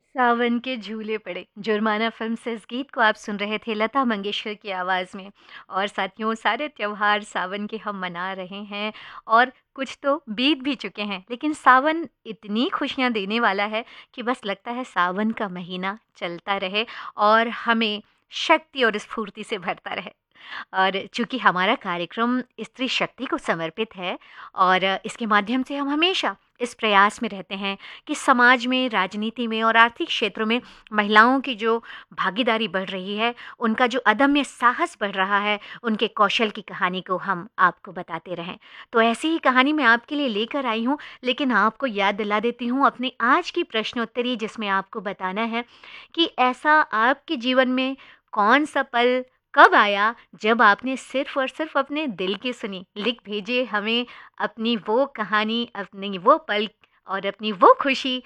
सावन के झूले पड़े जुर्माना फिल्म से इस गीत को आप सुन रहे थे लता मंगेशकर की आवाज़ में। और साथियों, सारे त्योहार सावन के हम मना रहे हैं और कुछ तो बीत भी चुके हैं, लेकिन सावन इतनी खुशियां देने वाला है कि बस लगता है सावन का महीना चलता रहे और हमें शक्ति और स्फूर्ति से भरता रहे। और चूंकि हमारा कार्यक्रम स्त्री शक्ति को समर्पित है और इसके माध्यम से हम हमेशा इस प्रयास में रहते हैं कि समाज में, राजनीति में और आर्थिक क्षेत्रों में महिलाओं की जो भागीदारी बढ़ रही है, उनका जो अदम्य साहस बढ़ रहा है, उनके कौशल की कहानी को हम आपको बताते रहें। तो ऐसी ही कहानी मैं आपके लिए लेकर आई हूँ, लेकिन आपको याद दिला देती हूँ अपनी आज की प्रश्नोत्तरी, जिसमें आपको बताना है कि ऐसा आपके जीवन में कौन सा पल कब आया जब आपने सिर्फ और सिर्फ अपने दिल की सुनी। लिख भेजिए हमें अपनी वो कहानी, अपनी वो पल और अपनी वो खुशी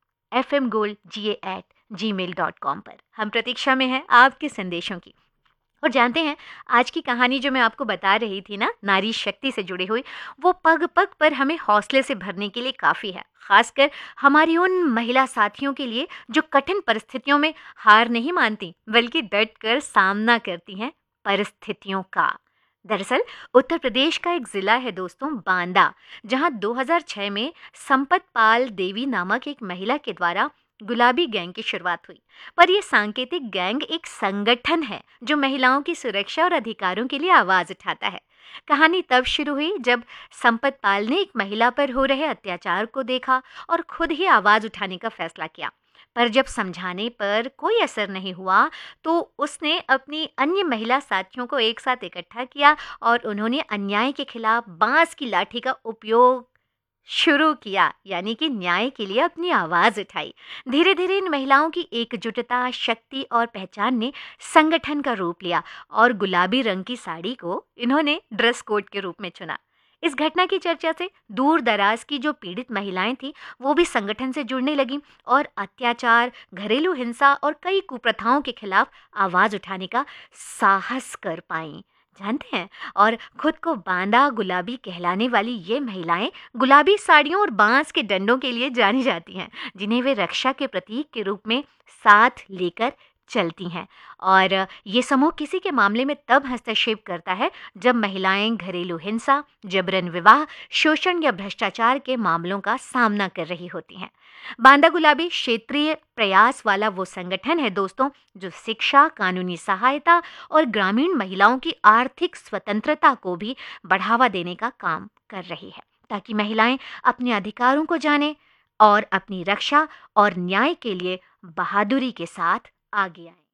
fmgoldga@gmail.com पर। हम प्रतीक्षा में हैं आपके संदेशों की। और जानते हैं, आज की कहानी जो मैं आपको बता रही थी ना, नारी शक्ति से जुड़ी हुई, वो पग पग पर हमें हौसले से भरने के लिए काफ़ी है। खासकर हमारी उन महिला साथियों के लिए जो कठिन परिस्थितियों में हार नहीं मानती, बल्कि डट कर सामना करती हैं परिस्थितियों का। दरअसल उत्तर प्रदेश का एक जिला है दोस्तों, बांदा, जहां 2006 में संपत पाल देवी नामक एक महिला के द्वारा गुलाबी गैंग की शुरुआत हुई। पर यह सांकेतिक गैंग एक संगठन है जो महिलाओं की सुरक्षा और अधिकारों के लिए आवाज उठाता है। कहानी तब शुरू हुई जब संपत पाल ने एक महिला पर हो रहे अत्याचार को देखा और खुद ही आवाज उठाने का फैसला किया। पर जब समझाने पर कोई असर नहीं हुआ, तो उसने अपनी अन्य महिला साथियों को एक साथ इकट्ठा किया और उन्होंने अन्याय के खिलाफ बांस की लाठी का उपयोग शुरू किया, यानी कि न्याय के लिए अपनी आवाज उठाई। धीरे धीरे इन महिलाओं की एकजुटता, शक्ति और पहचान ने संगठन का रूप लिया और गुलाबी रंग की साड़ी को इन्होंने ड्रेस कोड के रूप में चुना। इस घटना की चर्चा से दूर दराज की जो पीड़ित महिलाएं थीं, वो भी संगठन से जुड़ने लगीं और अत्याचार, घरेलू हिंसा और कई कुप्रथाओं के खिलाफ आवाज उठाने का साहस कर पाईं। जानते हैं, और खुद को बांदा गुलाबी कहलाने वाली ये महिलाएं गुलाबी साड़ियों और बांस के डंडों के लिए जानी जाती हैं, जिन्हें वे रक्षा के प्रतीक के रूप में साथ लेकर चलती हैं। और ये समूह किसी के मामले में तब हस्तक्षेप करता है जब महिलाएं घरेलू हिंसा, जबरन विवाह, शोषण या भ्रष्टाचार के मामलों का सामना कर रही होती हैं। बांदा गुलाबी क्षेत्रीय प्रयास वाला वो संगठन है दोस्तों, जो शिक्षा, कानूनी सहायता और ग्रामीण महिलाओं की आर्थिक स्वतंत्रता को भी बढ़ावा देने का काम कर रही है, ताकि महिलाएं अपने अधिकारों को जानें और अपनी रक्षा और न्याय के लिए बहादुरी के साथ आगे आएं।